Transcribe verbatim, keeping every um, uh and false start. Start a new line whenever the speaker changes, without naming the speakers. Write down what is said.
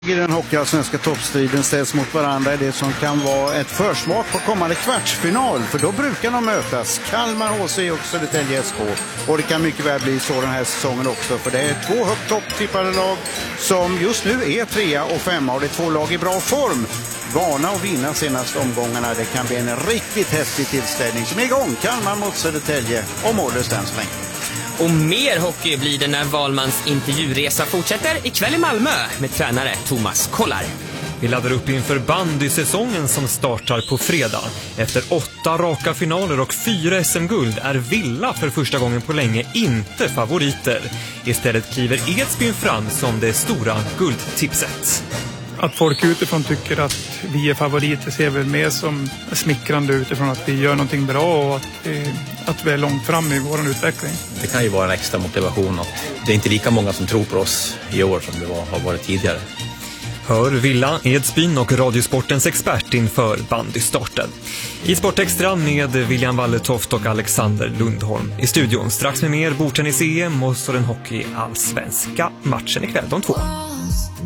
I den hockeyallsvenska toppstriden ställs mot varandra i det som kan vara ett försmak på kommande kvartsfinal. För då brukar de mötas, Kalmar H C och Södertälje S K. Och det kan mycket väl bli så den här säsongen också. För det är två högt topptippade lag som just nu är trea och femma. Och det är två lag i bra form. Vana att vinna senaste omgångarna. Det kan bli en riktigt häftig tillställning som är igång. Kalmar mot Södertälje och mållöst än så länge.
Och mer hockey blir det när Wahlmans intervjuresa fortsätter ikväll i Malmö med tränare Thomas Kollar.
Vi laddar upp inför bandysäsongen som startar på fredag. Efter åtta raka finaler och fyra S M-guld är Villa för första gången på länge inte favoriter. Istället kliver Edsbyn fram som det stora guldtipset.
Att folk utifrån tycker att vi är favoriter ser väl mer som smickrande utifrån att vi gör någonting bra och att vi, att vi är långt fram i vår utveckling.
Det kan ju vara en extra motivation att det är inte lika många som tror på oss i år som det var, har varit tidigare.
Hör Villa, Edsbyn och Radiosportens expert inför bandystarten. I Sportextra med William Wallertoft och Alexander Lundholm. I studion strax med mer bordtennis E M och så den hockey allsvenska matchen ikväll de två.